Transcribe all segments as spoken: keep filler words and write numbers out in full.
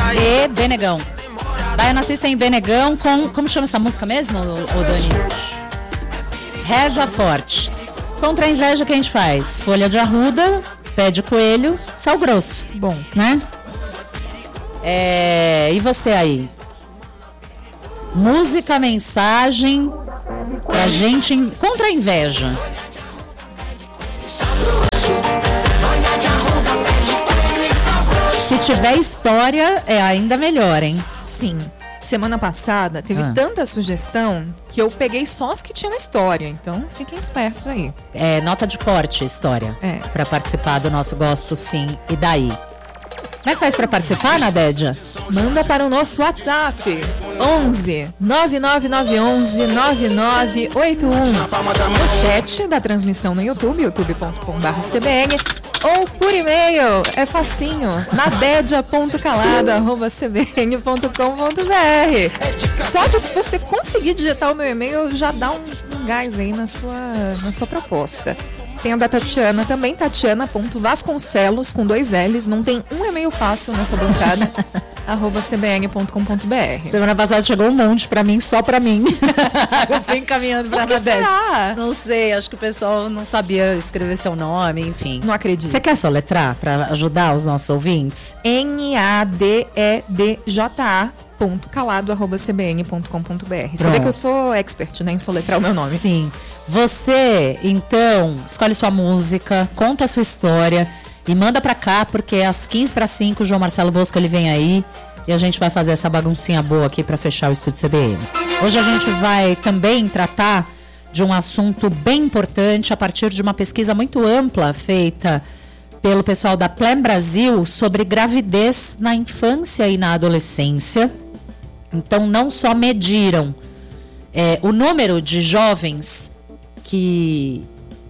e Benegão. Baiana System e Benegão com... Como chama essa música mesmo, ô, ô Dani? Reza Forte. Contra a inveja, que a gente faz? Folha de arruda, pé de coelho, sal grosso. Bom, né? É... E você aí? Música, mensagem pra gente... Contra a inveja. Se tiver história, é ainda melhor, hein? Sim. Semana passada teve ah. tanta sugestão que eu peguei só as que tinham história. Então, fiquem espertos aí. É, nota de corte, história. É. Pra participar do nosso Gosto Sim e Daí. Como é que faz pra participar, Nadédia? Manda para o nosso WhatsApp. onze nove nove nove onze nove nove oito um. No chat da transmissão no YouTube, youtube ponto com barra C B N. Ou por e-mail, é facinho, nadedia ponto calado arroba c b n ponto com ponto b r. Só de você conseguir digitar o meu e-mail já dá um, um gás aí na sua, na sua proposta. Tem a da Tatiana também, tatiana ponto vasconcelos com dois L's, não tem um e-mail fácil nessa bancada, arroba c b n ponto com ponto b r. Semana passada chegou um monte pra mim, só pra mim. Eu fui encaminhando pra Nadédia. Não sei, acho que o pessoal não sabia escrever seu nome, enfim. Não acredito. Você quer soletrar pra ajudar os nossos ouvintes? N A D E D J A ponto calado arroba c b n ponto com ponto b r. Você vê que eu sou expert, né, em soletrar o meu nome. Sim. Você, então, escolhe sua música, conta a sua história e manda pra cá, porque às quinze para cinco o João Marcelo Bosco ele vem aí e a gente vai fazer essa baguncinha boa aqui pra fechar o Estúdio C B N. Hoje a gente vai também tratar de um assunto bem importante a partir de uma pesquisa muito ampla feita pelo pessoal da Plan Brasil sobre gravidez na infância e na adolescência. Então, não só mediram é, o número de jovens que,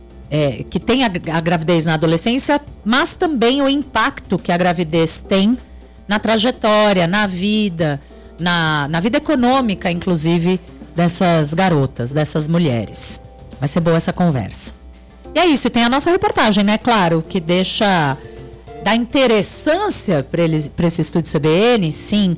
é, que tem a, a gravidez na adolescência, mas também o impacto que a gravidez tem na trajetória, na vida, na, na vida econômica, inclusive, dessas garotas, dessas mulheres. Vai ser boa essa conversa. E é isso, e tem a nossa reportagem, né? Claro, que deixa da interessância para esse Estúdio C B N, sim.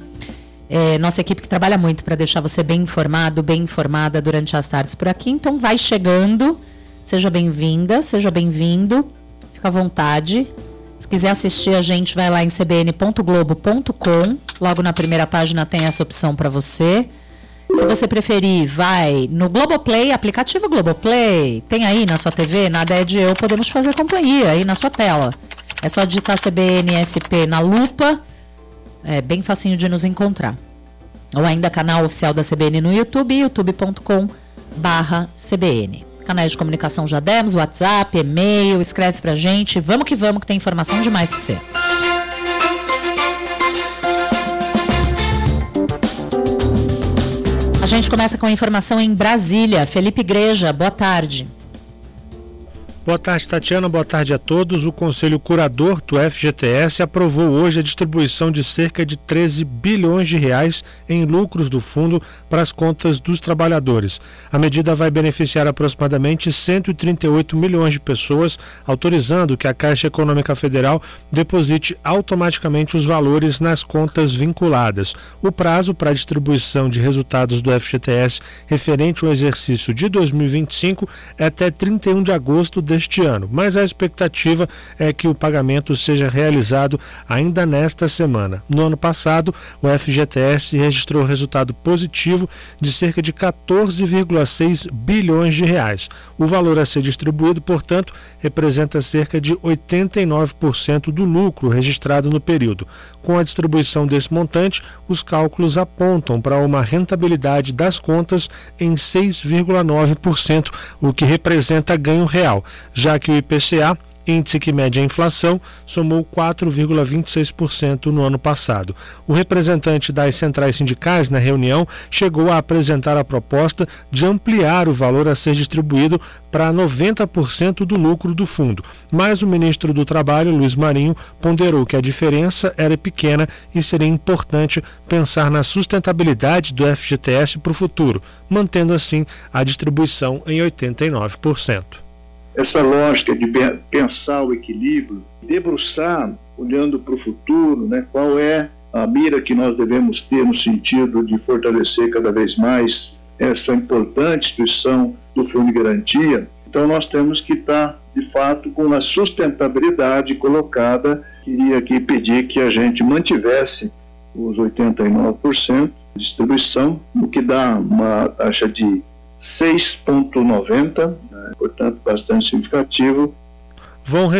É, nossa equipe que trabalha muito para deixar você bem informado, bem informada durante as tardes por aqui. Então vai chegando, seja bem-vinda, seja bem-vindo, fica à vontade. Se quiser assistir a gente, vai lá em c b n ponto globo ponto com. Logo na primeira página tem essa opção para você. Se você preferir, vai no Globoplay, aplicativo Globoplay. Tem aí na sua T V, na D E D Eu, podemos fazer companhia aí na sua tela. É só digitar C B N S P na lupa. É bem facinho de nos encontrar. Ou ainda canal oficial da C B N no YouTube, youtube ponto com barra C B N. Canais de comunicação já demos, WhatsApp, e-mail, escreve pra gente. Vamos que vamos, que tem informação demais pra você. A gente começa com a informação em Brasília. Felipe Igreja, boa tarde. Boa tarde, Tatiana. Boa tarde a todos. O Conselho Curador do F G T S aprovou hoje a distribuição de cerca de treze bilhões de reais em lucros do fundo para as contas dos trabalhadores. A medida vai beneficiar aproximadamente cento e trinta e oito milhões de pessoas, autorizando que a Caixa Econômica Federal deposite automaticamente os valores nas contas vinculadas. O prazo para a distribuição de resultados do F G T S referente ao exercício de dois mil e vinte e cinco é até trinta e um de agosto deste ano, mas a expectativa é que o pagamento seja realizado ainda nesta semana. No ano passado, o F G T S registrou resultado positivo de cerca de quatorze vírgula seis bilhões de reais. O valor a ser distribuído, portanto, representa cerca de oitenta e nove por cento do lucro registrado no período. Com a distribuição desse montante, os cálculos apontam para uma rentabilidade das contas em seis vírgula nove por cento, o que representa ganho real, já que o I P C A, índice que mede a inflação, somou quatro vírgula vinte e seis por cento no ano passado. O representante das centrais sindicais na reunião chegou a apresentar a proposta de ampliar o valor a ser distribuído para noventa por cento do lucro do fundo, mas o ministro do Trabalho, Luiz Marinho, ponderou que a diferença era pequena e seria importante pensar na sustentabilidade do F G T S para o futuro, mantendo assim a distribuição em oitenta e nove por cento. Essa lógica de pensar o equilíbrio, debruçar, olhando para o futuro, né, qual é a mira que nós devemos ter no sentido de fortalecer cada vez mais essa importante instituição do Fundo de Garantia, então nós temos que estar, de fato, com a sustentabilidade colocada. Queria aqui pedir que a gente mantivesse os oitenta e nove por cento de distribuição, o que dá uma taxa de seis vírgula noventa, né? Portanto, bastante significativo. Vão